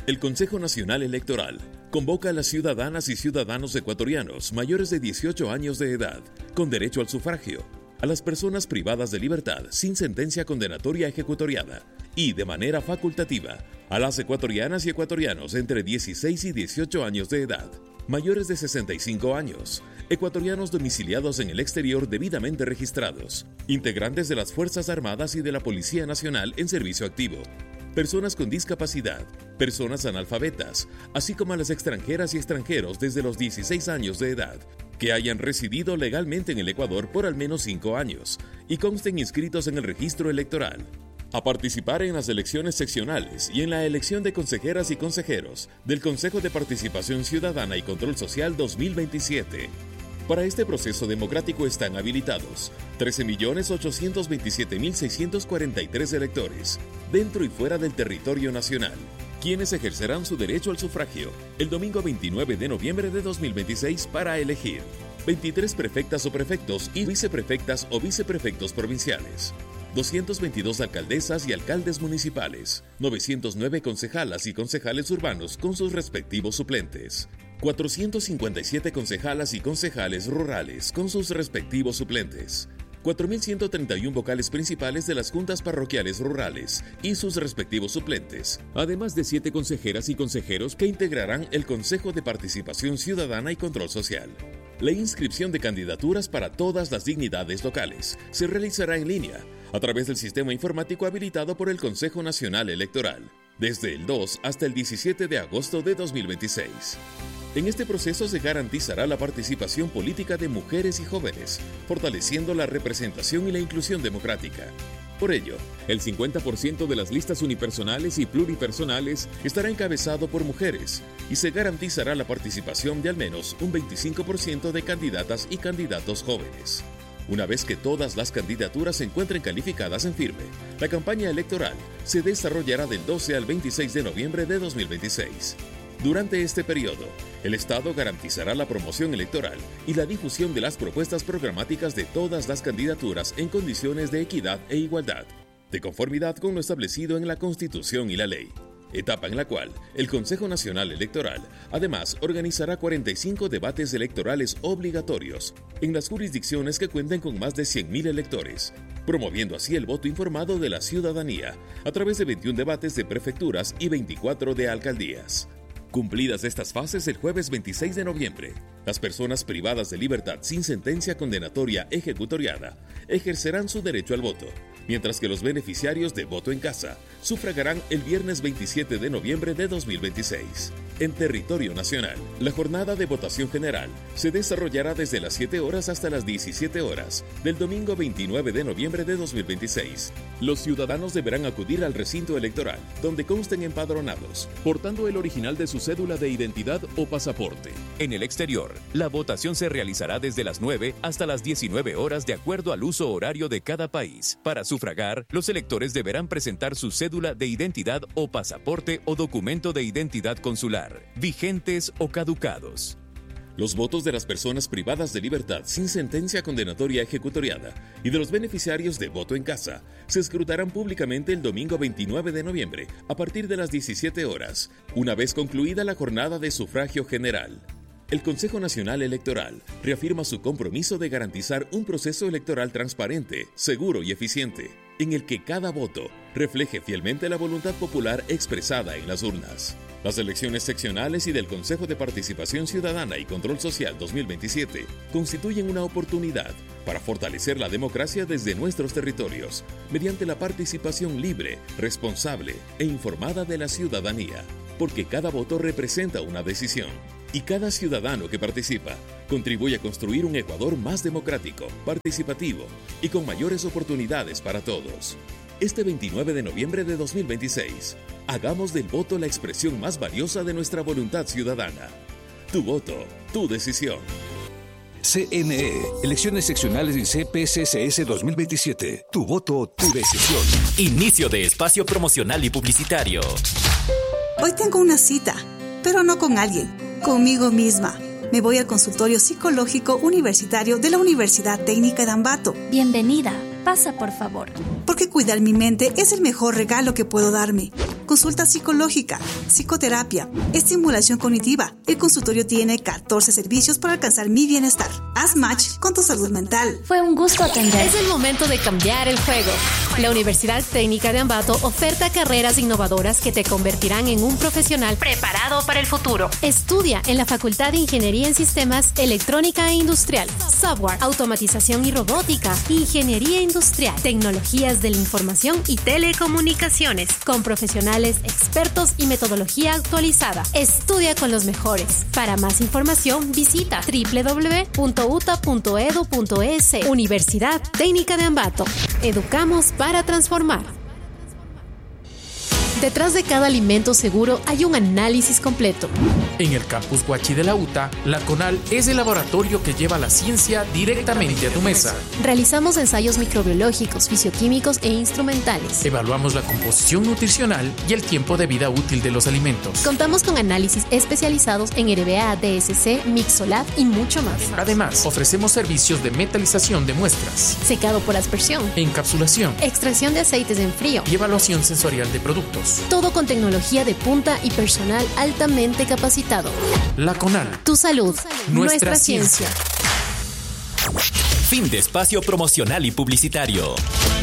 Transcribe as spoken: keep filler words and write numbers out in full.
El Consejo Nacional Electoral convoca a las ciudadanas y ciudadanos ecuatorianos mayores de dieciocho años de edad, con derecho al sufragio, a las personas privadas de libertad sin sentencia condenatoria ejecutoriada y, de manera facultativa, a las ecuatorianas y ecuatorianos entre dieciséis y dieciocho años de edad, mayores de sesenta y cinco años, ecuatorianos domiciliados en el exterior debidamente registrados, integrantes de las Fuerzas Armadas y de la Policía Nacional en servicio activo, personas con discapacidad, personas analfabetas, así como a las extranjeras y extranjeros desde los dieciséis años de edad, que hayan residido legalmente en el Ecuador por al menos cinco años y consten inscritos en el registro electoral. A participar en las elecciones seccionales y en la elección de consejeras y consejeros del Consejo de Participación Ciudadana y Control Social dos mil veintisiete. Para este proceso democrático están habilitados trece millones ochocientos veintisiete mil seiscientos cuarenta y tres electores, dentro y fuera del territorio nacional, quienes ejercerán su derecho al sufragio el domingo veintinueve de noviembre de dos mil veintiséis para elegir veintitrés prefectas o prefectos y viceprefectas o viceprefectos provinciales, doscientas veintidós alcaldesas y alcaldes municipales, novecientas nueve concejalas y concejales urbanos con sus respectivos suplentes, cuatrocientas cincuenta y siete concejalas y concejales rurales con sus respectivos suplentes, cuatro mil ciento treinta y uno vocales principales de las juntas parroquiales rurales y sus respectivos suplentes, además de siete consejeras y consejeros que integrarán el Consejo de Participación Ciudadana y Control Social. La inscripción de candidaturas para todas las dignidades locales se realizará en línea a través del sistema informático habilitado por el Consejo Nacional Electoral, desde el dos hasta el diecisiete de agosto de dos mil veintiséis. En este proceso se garantizará la participación política de mujeres y jóvenes, fortaleciendo la representación y la inclusión democrática. Por ello, el cincuenta por ciento de las listas unipersonales y pluripersonales estará encabezado por mujeres y se garantizará la participación de al menos un veinticinco por ciento de candidatas y candidatos jóvenes. Una vez que todas las candidaturas se encuentren calificadas en firme, la campaña electoral se desarrollará del doce al veintiséis de noviembre de dos mil veintiséis. Durante este periodo, el Estado garantizará la promoción electoral y la difusión de las propuestas programáticas de todas las candidaturas en condiciones de equidad e igualdad, de conformidad con lo establecido en la Constitución y la ley. Etapa en la cual el Consejo Nacional Electoral además organizará cuarenta y cinco debates electorales obligatorios en las jurisdicciones que cuenten con más de cien mil electores, promoviendo así el voto informado de la ciudadanía a través de veintiún debates de prefecturas y veinticuatro de alcaldías. Cumplidas estas fases el jueves veintiséis de noviembre, las personas privadas de libertad sin sentencia condenatoria ejecutoriada ejercerán su derecho al voto, mientras que los beneficiarios de voto en casa sufragarán el viernes veintisiete de noviembre de dos mil veintiséis. En territorio nacional, la jornada de votación general se desarrollará desde las siete horas hasta las diecisiete horas del domingo veintinueve de noviembre de dos mil veintiséis. Los ciudadanos deberán acudir al recinto electoral, donde consten empadronados, portando el original de su cédula de identidad o pasaporte. En el exterior, la votación se realizará desde las nueve hasta las diecinueve horas de acuerdo al uso horario de cada país. Para sufragar, los electores deberán presentar su cédula de identidad o pasaporte o documento de identidad consular, vigentes o caducados. Los votos de las personas privadas de libertad sin sentencia condenatoria ejecutoriada y de los beneficiarios de voto en casa se escrutarán públicamente el domingo veintinueve de noviembre a partir de las diecisiete horas, una vez concluida la jornada de sufragio general. El Consejo Nacional Electoral reafirma su compromiso de garantizar un proceso electoral transparente, seguro y eficiente, en el que cada voto refleje fielmente la voluntad popular expresada en las urnas. Las elecciones seccionales y del Consejo de Participación Ciudadana y Control Social dos mil veintisiete constituyen una oportunidad para fortalecer la democracia desde nuestros territorios, mediante la participación libre, responsable e informada de la ciudadanía, porque cada voto representa una decisión. Y cada ciudadano que participa contribuye a construir un Ecuador más democrático, participativo y con mayores oportunidades para todos. Este veintinueve de noviembre de dos mil veintiséis, hagamos del voto la expresión más valiosa de nuestra voluntad ciudadana. Tu voto, tu decisión. C N E, Elecciones Seccionales y C P C C S dos mil veintisiete. Tu voto, tu decisión. Inicio de espacio promocional y publicitario. Hoy tengo una cita, pero no con alguien, conmigo misma. Me voy al consultorio psicológico universitario de la Universidad Técnica de Ambato. Bienvenida. Pasa, por favor. Porque cuidar mi mente es el mejor regalo que puedo darme. consulta psicológica, psicoterapia, estimulación cognitiva. El consultorio tiene catorce servicios para alcanzar mi bienestar. Haz match con tu salud mental. Fue un gusto atender. Es el momento de cambiar el juego. La Universidad Técnica de Ambato oferta carreras innovadoras que te convertirán en un profesional preparado para el futuro. Estudia en la Facultad de Ingeniería en Sistemas, Electrónica e Industrial, Software, Automatización y Robótica, Ingeniería Industrial, Tecnologías de la Información y Telecomunicaciones, con profesionales expertos y metodología actualizada. Estudia con los mejores. Para más información, visita doble u doble u doble u punto u t a punto e d u punto e s. Universidad Técnica de Ambato. Educamos para transformar. Detrás de cada alimento seguro hay un análisis completo. En el campus Huachi de la U T A, la CONAL es el laboratorio que lleva la ciencia directamente a tu mesa. Realizamos ensayos microbiológicos, fisicoquímicos e instrumentales. Evaluamos la composición nutricional y el tiempo de vida útil de los alimentos. Contamos con análisis especializados en R B A, D S C, Mixolab y mucho más. Además, ofrecemos servicios de metalización de muestras, secado por aspersión, encapsulación, extracción de aceites en frío y evaluación sensorial de productos. Todo con tecnología de punta y personal altamente capacitado. La CONAL. Tu salud, nuestra, nuestra ciencia. ciencia. Fin de espacio promocional y publicitario.